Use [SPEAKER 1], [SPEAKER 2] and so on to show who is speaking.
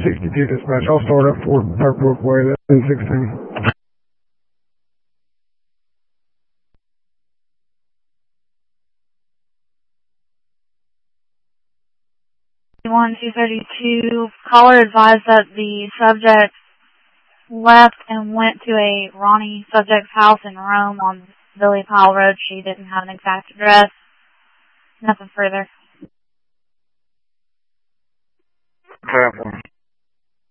[SPEAKER 1] 62 dispatch. I'll start up for Park Brookway, that's 1016.
[SPEAKER 2] 232, caller advised that the subject left and went to a Ronnie subject's house in Rome on Billy Powell Road. She didn't have an exact address. Nothing further.
[SPEAKER 1] 10-1.